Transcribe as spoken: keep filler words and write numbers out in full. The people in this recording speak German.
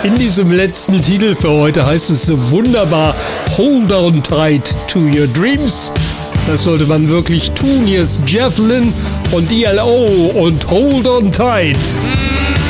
In diesem letzten Titel für heute heißt es so wunderbar: Hold on tight to your dreams. Das sollte man wirklich tun. Hier ist Jeff Lynne und D L O und Hold on tight.